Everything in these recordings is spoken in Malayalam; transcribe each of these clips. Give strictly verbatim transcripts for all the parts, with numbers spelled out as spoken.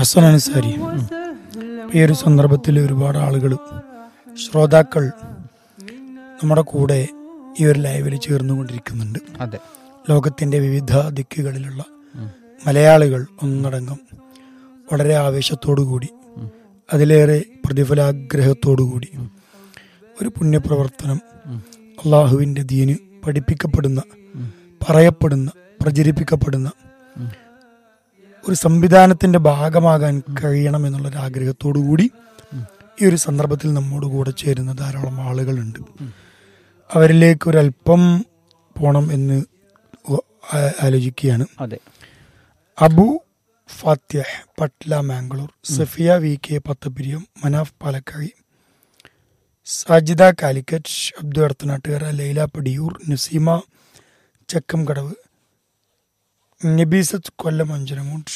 ഹസൻ അൻസാരി. ഈ ഒരു സന്ദർഭത്തിൽ ഒരുപാട് ആളുകൾ, ശ്രോതാക്കൾ നമ്മുടെ കൂടെ ഈ ഒരു ലൈവിൽ ചേർന്നുകൊണ്ടിരിക്കുന്നുണ്ട്. അതെ, ലോകത്തിൻ്റെ വിവിധ ദിക്കുകളിലുള്ള മലയാളികൾ ഒന്നടങ്കം വളരെ ആവേശത്തോടു കൂടി, അതിലേറെ പ്രതിഫലാഗ്രഹത്തോടു കൂടി ഒരു പുണ്യപ്രവർത്തനം, അള്ളാഹുവിൻ്റെ ദീന് പഠിപ്പിക്കപ്പെടുന്ന, പറയപ്പെടുന്ന, പ്രചരിപ്പിക്കപ്പെടുന്ന ഒരു സംവിധാനത്തിൻ്റെ ഭാഗമാകാൻ കഴിയണം എന്നുള്ളൊരു ആഗ്രഹത്തോടു കൂടി ഈ ഒരു സന്ദർഭത്തിൽ നമ്മോട് കൂടെ ചേരുന്ന ധാരാളം ആളുകളുണ്ട്. അവരിലേക്ക് ഒരല്പം പോണം എന്ന് ആലോചിക്കുകയാണ്. അതെ. അബു ഫാത്യഹ് പട്ല മാംഗ്ലൂർ, സഫിയ വി കെ പത്തപ്പിരിയം, മനാഫ് പാലക്കായി, സാജിദ കാലിക്കറ്റ്, അബ്ദു അടുത്തനാട്ടുകാര, ലൈല പടിയൂർ, നസീമ ചക്കംകടവ്, നബീസത്ത് കൊല്ലം അഞ്ചനമൂട്ട്,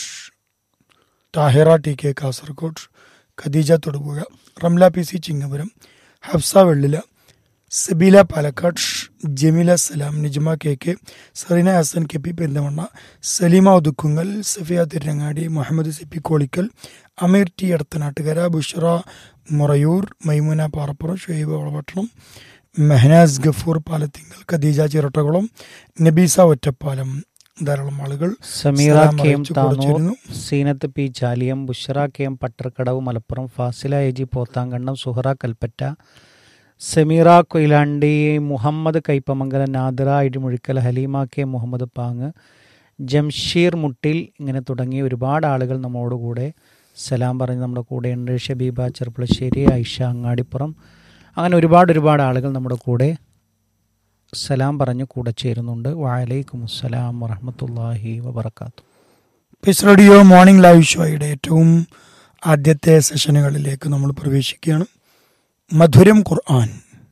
Thahira T K Kasaragod, Khadija Thodupuzha, Ramla P C Chingapuram, Hafsa വെള്ളില, സബീല പാലക്കാട്, ജമീല സലാം, Nijma K K, Zarina Hasan K P Perinthalmanna, Saleema Othukkungal, Safiya Tirangadi, Muhammad C P Kolikkal, അമീർ ടി അടുത്തനാട്ടുകര, ബുഷറ മുറയൂർ, മൈമുന പാറപ്പുറം, ഷുഹൈബ് വളപട്ടണം, മെഹനാസ് ഗഫൂർ പാലത്തിങ്കൽ, ഖദീജ ചിരട്ടകുളം, നബീസ ഒറ്റപ്പാലം, ധാരാളം ആളുകൾ. Sameera K M Tanur, Zeenath P Chaliyam, Bushra K M Pattarkadavu Malappuram, Fasila A G പോത്താങ്കണ്ണം, Suhara Kalpetta, Sameera Koyilandy, Muhammad Kaipamangalam, Nadira Idimuzhikkal, Haleema K Muhammad പാങ്, Jamsheer മുട്ടിൽ, ഇങ്ങനെ തുടങ്ങി ഒരുപാട് ആളുകൾ നമ്മോടുകൂടെ സലാം പറഞ്ഞ് നമ്മുടെ കൂടെയുണ്ട്. ഷബീബ ചെറുപ്പളശ്ശേരി, ഐഷ അങ്ങാടിപ്പുറം, അങ്ങനെ ഒരുപാട് ഒരുപാട് ആളുകൾ നമ്മുടെ കൂടെ സലാം പറഞ്ഞ് കൂടെ ചേരുന്നുണ്ട്. വഅലൈക്കും അസ്സലാം വറഹ്മത്തുള്ളാഹി വബറകാതുഹു. പീസ് റേഡിയോ മോർണിംഗ് ലൈവ് ഷോയുടെ ഏറ്റവും ആദ്യത്തെ സെഷനുകളിലേക്ക് നമ്മൾ പ്രവേശിക്കുകയാണ്. മധുരം ഖുർആൻ.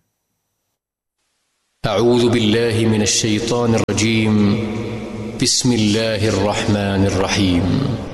അഊദു ബില്ലാഹി മിനശ് ശൈത്വാനിർ റജീം. ബിസ്മില്ലാഹിർ റഹ്മാനിർ റഹീം.